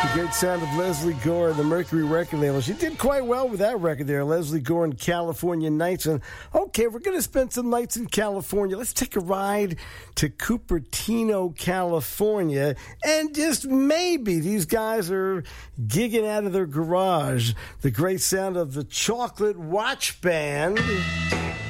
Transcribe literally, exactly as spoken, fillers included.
The great sound of Leslie Gore and the Mercury record label. She did quite well with that record there, Leslie Gore and California Nights. And okay, we're going to spend some nights in California. Let's take a ride to Cupertino, California. And just maybe these guys are gigging out of their garage. The great sound of the Chocolate Watch Band.